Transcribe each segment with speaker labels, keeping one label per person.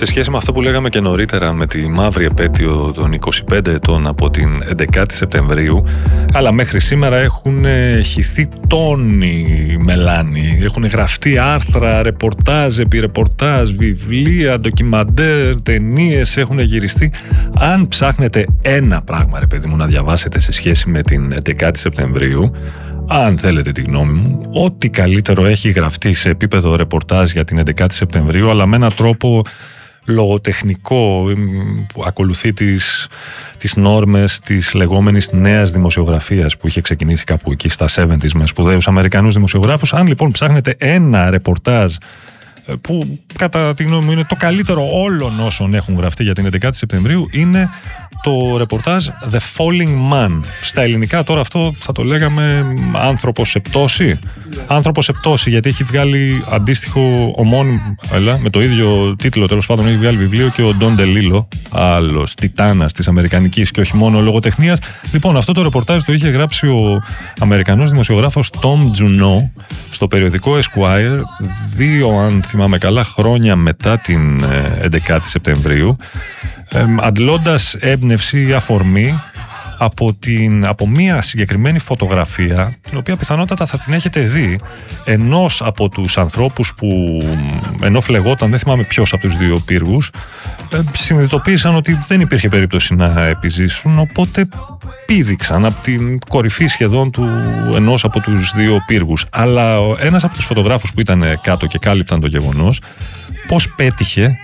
Speaker 1: Σε σχέση με αυτό που λέγαμε και νωρίτερα με τη μαύρη επέτειο των 25 ετών από την 11η Σεπτεμβρίου, αλλά μέχρι σήμερα έχουν χυθεί τόνοι μελάνι, έχουν γραφτεί άρθρα, ρεπορτάζ επί ρεπορτάζ, βιβλία, ντοκιμαντέρ, ταινίες έχουν γυριστεί. Αν ψάχνετε ένα πράγμα, ρε παιδί μου, να διαβάσετε σε σχέση με την 11η Σεπτεμβρίου, αν θέλετε τη γνώμη μου, ό,τι καλύτερο έχει γραφτεί σε επίπεδο ρεπορτάζ για την 11η Σεπτεμβρίου, αλλά με έναν τρόπο λογοτεχνικό που ακολουθεί τις νόρμες της λεγόμενης νέας δημοσιογραφίας που είχε ξεκινήσει κάπου εκεί στα 70's με σπουδαίους Αμερικανούς δημοσιογράφους. Αν λοιπόν ψάχνετε ένα ρεπορτάζ που κατά τη γνώμη μου είναι το καλύτερο όλων όσων έχουν γραφτεί για την 11η Σεπτεμβρίου, είναι το ρεπορτάζ The Falling Man. Στα ελληνικά τώρα αυτό θα το λέγαμε άνθρωπος σε πτώση. Άνθρωπος σε πτώση, γιατί έχει βγάλει αντίστοιχο ομώνυμο, με το ίδιο τίτλο τέλος πάντων, έχει βγάλει βιβλίο και ο Ντον Ντελίλο, άλλος τιτάνας της αμερικανικής και όχι μόνο λογοτεχνίας. Λοιπόν, αυτό το ρεπορτάζ το είχε γράψει ο Αμερικανός δημοσιογράφος Tom Junod στο περιοδικό Esquire 2, αν θυμάμαι καλά, χρόνια μετά την 11η Σεπτεμβρίου, αντλώντας έμπνευση ή αφορμή από μία συγκεκριμένη φωτογραφία, την οποία πιθανότατα θα την έχετε δει, ενός από τους ανθρώπους που, ενώ φλεγόταν, δεν θυμάμαι ποιος από τους δύο πύργους, συνειδητοποίησαν ότι δεν υπήρχε περίπτωση να επιζήσουν, οπότε πήδηξαν από την κορυφή σχεδόν του ενός από τους δύο πύργους. Αλλά ένας από τους φωτογράφους που ήταν κάτω και κάλυπταν το γεγονός, πώς πέτυχε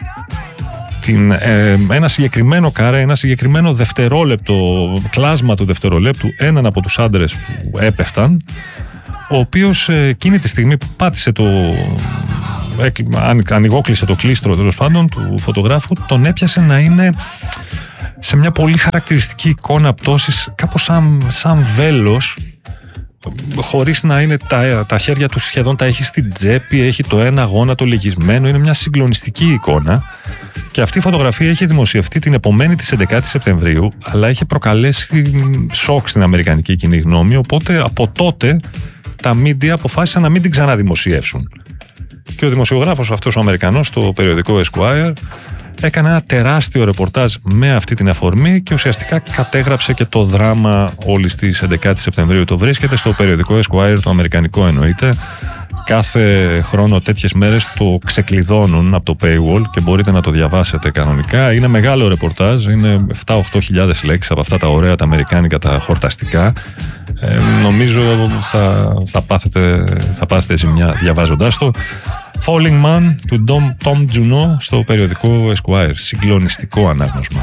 Speaker 1: ένα συγκεκριμένο καρέ, ένα συγκεκριμένο δευτερόλεπτο, κλάσμα του δευτερολέπτου, έναν από τους άντρες που έπεφταν, ο οποίος εκείνη τη στιγμή που πάτησε ανοιγόκλεισε το κλίστρο τέλος πάντων του φωτογράφου, τον έπιασε να είναι σε μια πολύ χαρακτηριστική εικόνα πτώσης, κάπως σαν βέλος, χωρίς να είναι τα χέρια του σχεδόν τα έχει στην τσέπη, έχει το ένα γόνατο λυγισμένο, είναι μια συγκλονιστική εικόνα. Και αυτή η φωτογραφία έχει δημοσιευτεί την επομένη της 11η Σεπτεμβρίου, αλλά έχει προκαλέσει σοκ στην αμερικανική κοινή γνώμη, οπότε από τότε τα media αποφάσισαν να μην την ξαναδημοσιεύσουν. Και ο δημοσιογράφος αυτός ο Αμερικανός στο περιοδικό Esquire έκανε ένα τεράστιο ρεπορτάζ με αυτή την αφορμή και ουσιαστικά κατέγραψε και το δράμα όλης της 11η Σεπτεμβρίου. Το βρίσκεται στο περιοδικό Esquire, το αμερικανικό εννοείται. Κάθε χρόνο τέτοιες μέρες το ξεκλειδώνουν από το paywall και μπορείτε να το διαβάσετε κανονικά. Είναι μεγάλο ρεπορτάζ, είναι 7-8 χιλιάδες λέξεις από αυτά τα ωραία τα αμερικάνικα, τα χορταστικά. Νομίζω θα πάθετε ζημιά διαβάζοντάς το. Falling Man του Tom Junod στο περιοδικό Esquire. Συγκλονιστικό ανάγνωσμα.